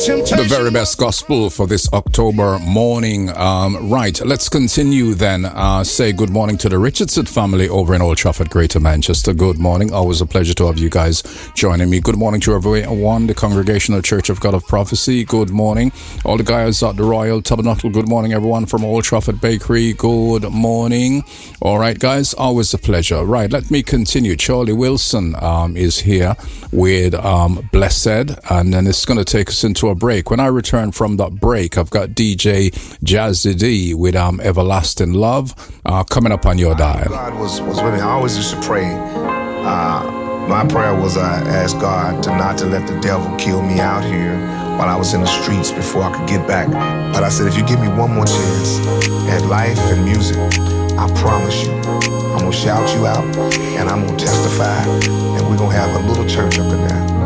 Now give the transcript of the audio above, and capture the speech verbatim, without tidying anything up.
The very best gospel for this October morning. Um, right, let's continue then. Uh, say good morning to the Richardson family over in Old Trafford, Greater Manchester. Good morning. Always a pleasure to have you guys joining me. Good morning to everyone. The Congregational Church of God of Prophecy. Good morning. All the guys at the Royal Tabernacle. Good morning, everyone from Old Trafford Bakery. Good morning. All right, guys. Always a pleasure. Right, let me continue. Charlie Wilson um, is here with um, Blessed, and then it's going to take us into a break. When I return from that break, I've got D J Jazzy D with um, Everlasting Love uh, coming up on your dial. God was, was with me. I always used to pray. Uh, my prayer was I asked God to not to let the devil kill me out here while I was in the streets before I could get back. But I said, if you give me one more chance at life and music, I promise you, I'm going to shout you out and I'm going to testify, and we're going to have a little church up in there.